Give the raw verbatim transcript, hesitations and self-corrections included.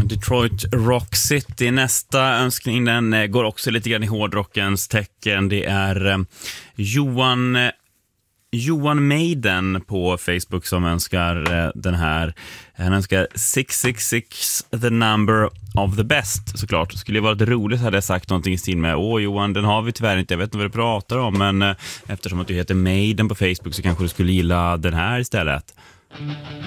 Detroit Rock City. Nästa önskning, den går också lite grann i hårdrockens tecken. Det är Johan Johan Maiden på Facebook som önskar den här. Han önskar sex sex sex the number of the best, såklart. Skulle det varit roligt hade jag sagt någonting i stil med: åh Johan, den har vi tyvärr inte, jag vet inte vad du pratar om, men eftersom att du heter Maiden på Facebook så kanske du skulle gilla den här istället.